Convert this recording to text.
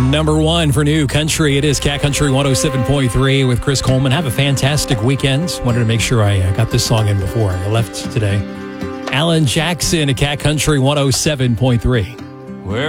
Number one for new country. It is Cat Country 107.3 with Chris Coleman. Have a fantastic weekend. Wanted to make sure I got this song in before I left today. Alan Jackson at Cat Country 107.3.